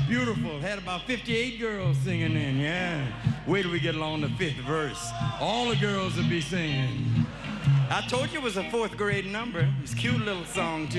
beautiful. Had about 58 girls singing in, yeah. Wait till we get along the 5th verse. All the girls will be singing. I told you it was a 4th grade number. It's a cute little song, too.